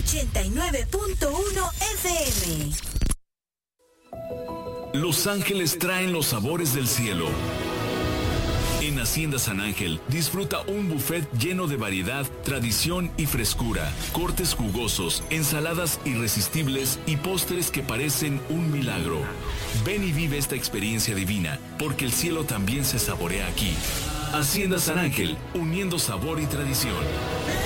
89.1 FM. Los ángeles traen los sabores del cielo. En Hacienda San Ángel, disfruta un buffet lleno de variedad, tradición y frescura, cortes jugosos, ensaladas irresistibles y postres que parecen un milagro. Ven y vive esta experiencia divina, porque el cielo también se saborea aquí. Hacienda San Ángel, uniendo sabor y tradición.